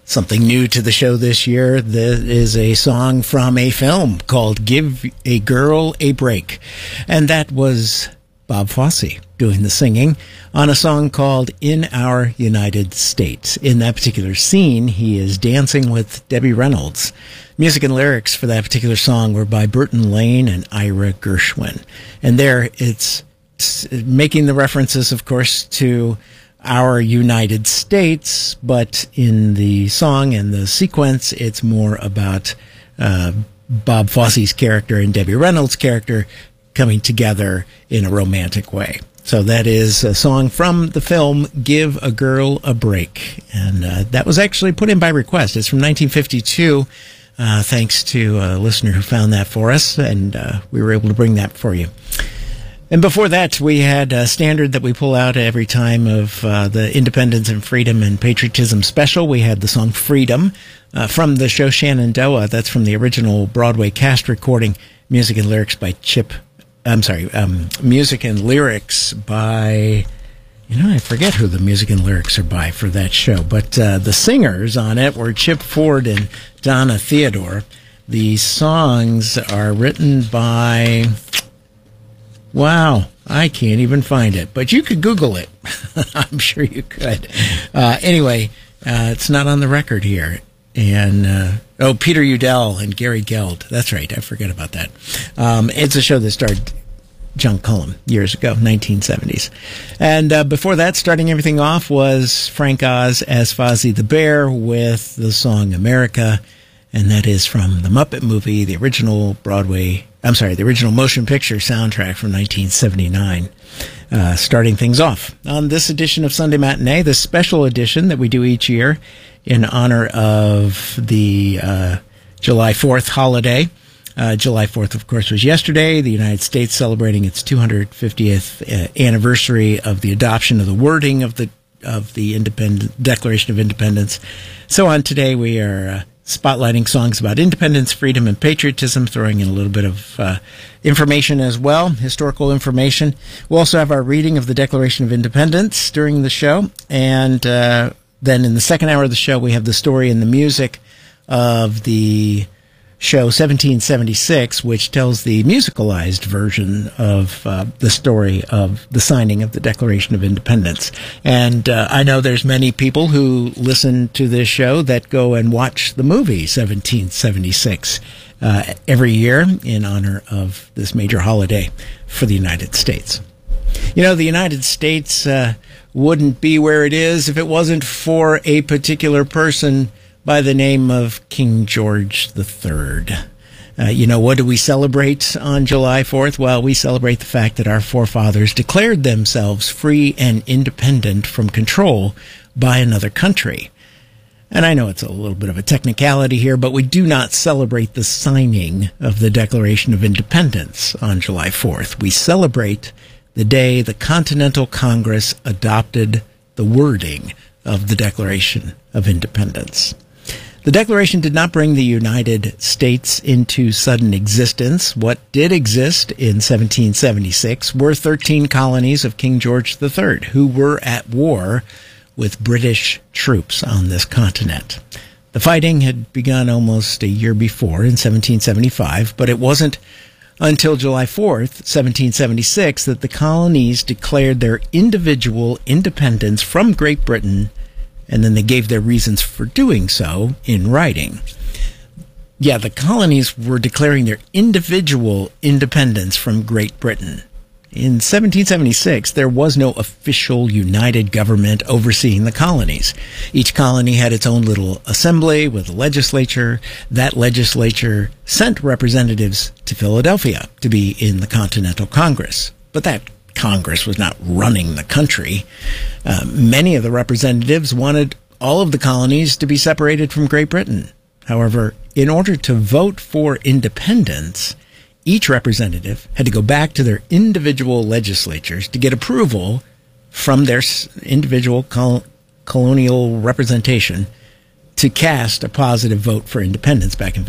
Something new to the show this year. That is a song from a film called Give a Girl a Break. And that was Bob Fosse doing the singing on a song called In Our United States. In that particular scene, he is dancing with Debbie Reynolds. Music and lyrics for that particular song were by Burton Lane and Ira Gershwin. And there it's making the references, of course, to our United States, but in the song and the sequence, it's more about Bob Fosse's character and Debbie Reynolds' character coming together in a romantic way. So that is a song from the film Give a Girl a Break. And that was actually put in by request. It's from 1952, thanks to a listener who found that for us, and we were able to bring that for you. And before that, we had a standard that we pull out every time of the Independence and Freedom and Patriotism special. We had the song Freedom from the show Shenandoah. That's from the original Broadway cast recording. Music and lyrics by music and lyrics by, I forget who the music and lyrics are by for that show. But the singers on it were Chip Ford and Donna Theodore. The songs are written by... Wow, I can't even find it, but you could Google it. I'm sure you could. Anyway, it's not on the record here. And, Peter Udell and Gary Geld. That's right, I forget about that. It's a show that starred John Cullum years ago, 1970s. And before that, starting everything off was Frank Oz as Fozzie the Bear with the song America. And that is from the Muppet movie, the original motion picture soundtrack from 1979. Starting things off on this edition of Sunday Matinee, the special edition that we do each year in honor of the July 4th holiday. July 4th, of course, was yesterday. The United States celebrating its 250th anniversary of the adoption of the wording of the Declaration of Independence. So on today, we are spotlighting songs about independence, freedom, and patriotism, throwing in a little bit of information as well, historical information. We'll also have our reading of the Declaration of Independence during the show. And then in the second hour of the show, we have the story and the music of the show 1776, which tells the musicalized version of the story of the signing of the Declaration of Independence. And I know there's many people who listen to this show that go and watch the movie 1776 every year in honor of this major holiday for the United States. The United States wouldn't be where it is if it wasn't for a particular person by the name of King George III. What do we celebrate on July 4th? Well, we celebrate the fact that our forefathers declared themselves free and independent from control by another country. And I know it's a little bit of a technicality here, but we do not celebrate the signing of the Declaration of Independence on July 4th. We celebrate the day the Continental Congress adopted the wording of the Declaration of Independence. The Declaration did not bring the United States into sudden existence. What did exist in 1776 were 13 colonies of King George III, who were at war with British troops on this continent. The fighting had begun almost a year before, in 1775, but it wasn't until July 4th, 1776, that the colonies declared their individual independence from Great Britain, and then they gave their reasons for doing so in writing. Yeah, the colonies were declaring their individual independence from Great Britain. In 1776, there was no official united government overseeing the colonies. Each colony had its own little assembly with a legislature. That legislature sent representatives to Philadelphia to be in the Continental Congress. But that Congress was not running the country. Many of the representatives wanted all of the colonies to be separated from Great Britain. However, in order to vote for independence, each representative had to go back to their individual legislatures to get approval from their individual colonial representation to cast a positive vote for independence back in